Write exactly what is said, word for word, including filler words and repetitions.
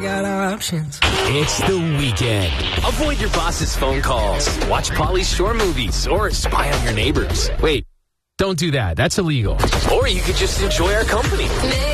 got options. It's the weekend. Avoid your boss's phone calls. Watch Pauly's Shore movies or spy on your neighbors. Wait, don't do that. That's illegal. Or you could just enjoy our company.